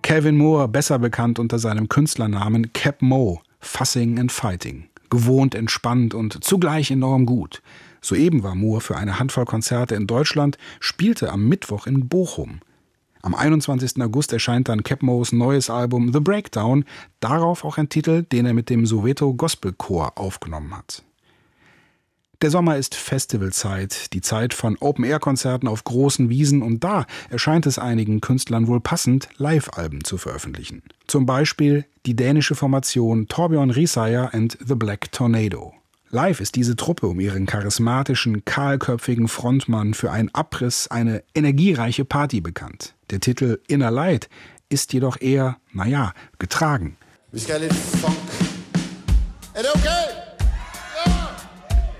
Kevin Moore, besser bekannt unter seinem Künstlernamen Cap Mo, Fussing and Fighting. Gewohnt entspannt und zugleich enorm gut. Soeben war Moore für eine Handvoll Konzerte in Deutschland, spielte am Mittwoch in Bochum. Am 21. August erscheint dann Cap Mo's neues Album The Breakdown, darauf auch ein Titel, den er mit dem Soweto Gospel Chor aufgenommen hat. Der Sommer ist Festivalzeit, die Zeit von Open-Air-Konzerten auf großen Wiesen, und da erscheint es einigen Künstlern wohl passend, Live-Alben zu veröffentlichen. Zum Beispiel die dänische Formation Torbjørn Risager and the Black Tornado. Live ist diese Truppe um ihren charismatischen, kahlköpfigen Frontmann für einen Abriss, eine energiereiche Party bekannt. Der Titel Inner Light ist jedoch eher, getragen. Vi skal have lidt funk. Er det okay?